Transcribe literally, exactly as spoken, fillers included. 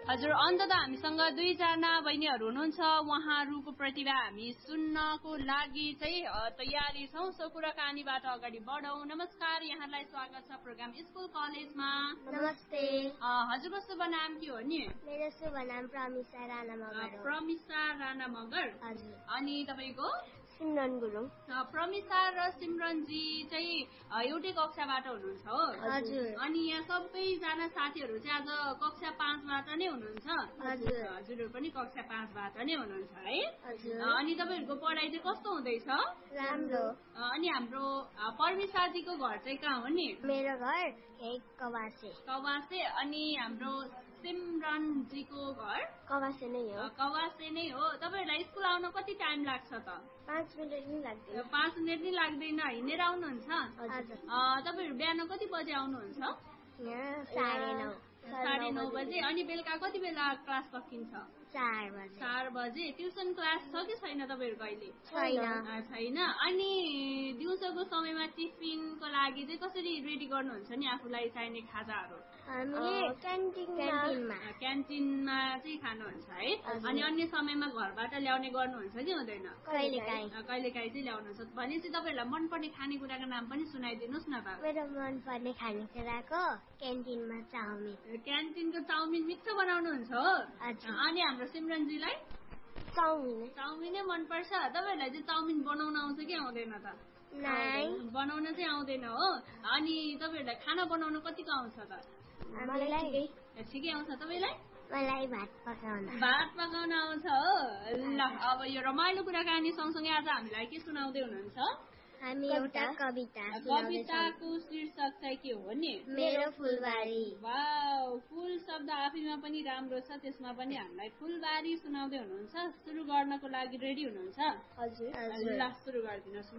हजुर अन्तत हामीसँग दुईजना बहिनीहरू हुनुहुन्छ उहाँहरूको प्रतिभा हामी सुन्नको लागि चाहिँ तयारी छौँ सो कुराकानीबाट अगाडि बढौँ। नमस्कार यहाँलाई स्वागत छ प्रोग्राम स्कुल कलेजमा। नमस्ते। हजुरको शुभ नाम के हो नि? मेरो शुभ नाम प्रमिसा राणा मगर हो। प्रमिसा राणा मगर। हजुर। अनि तपाईको? सिमरन गुरुङ। प्रमिसा र सिमरनजी चाहिँ एउटै कक्षाबाट हुनुहुन्छ हो? हजुर। अनि यहाँ सबैजना साथीहरू चाहिँ आज कक्षा पाँचबाट नै हुनुहुन्छ? हजुर। हजुरहरू पनि कक्षा पाँचबाट नै हुनुहुन्छ है? हजुर। अनि तपाईँहरूको पढाइ चाहिँ कस्तो हुँदैछ? राम्रो। अनि हाम्रो प्रमिसाजीको घर चाहिँ कहाँ हो नि? मेरो घर कवासे। कवासे। अनि हाम्रो सिमरनजीको घर? कवासे नै हो। कवासे नै हो। तपाईँहरूलाई स्कुल आउन कति टाइम लाग्छ त? पाँच मिनट नि लाग्दैन। पाँच मिनट नि लाग्दैन। हिँडेर आउनुहुन्छ? हजुर। तपाईँहरू बिहान कति बजे आउनुहुन्छ? साढे नौ। साढे नौ बजे। अनि बेलुका कति बेला क्लास सकिन्छ? चार बजे। चार बजे। ट्युसन क्लास छ कि छैन तपाईँहरूको अहिले? छैन। छैन। अनि दिउँसोको समयमा टिफिनको लागि चाहिँ कसरी रेडी गर्नुहुन्छ नि आफूलाई चाहिने खाजाहरू? हामीले क्यान्टिनमा क्यान्टिनमा चाहिँ खानुहुन्छ है? अनि अन्य समयमा घरबाट ल्याउने गर्नुहुन्छ कि हुँदैन? कहिलेकाहीँ कहिलेकाहीँ चाहिँ ल्याउनुहुन्छ। भनेपछि तपाईँहरूलाई मनपर्ने खानेकुराको नाम पनि सुनाइदिनुहोस् न त। मेरो मनपर्ने खानेकुराको क्यान्टिनमा चाउमिन। क्यान्टिनको चाउमिन मिठो बनाउनुहुन्छ हो? अनि हाम्रो सिमरनजीलाई चाउमिन चाउमिनै मनपर्छ। तपाईँहरूलाई चाहिँ चाउमिन बनाउन आउँछ कि आउँदैन त? बनाउन चाहिँ आउँदैन हो? अनि तपाईँहरूलाई खाना बनाउन कतिको आउँछ त? ठिकै आउँछ। तपाईँलाई? मलाई भात पकाउन भात पकाउन आउँछ हो? ल अब यो रमाइलो कुराकानी सँगसँगै आज हामीलाई के सुनाउँदै हुनुहुन्छ? हामी एउटा कविता कविताको शीर्षक चाहिँ के हो नि? मेरो फुलबारी। वाउ, फुल शब्द आफैमा पनि राम्रो छ। त्यसमा पनि हामीलाई फुलबारी सुनाउँदै हुनुहुन्छ। सुरु गर्नको लागि रेडी हुनुहुन्छ? हजुर। ल सुरु गरिदिनुहोस्।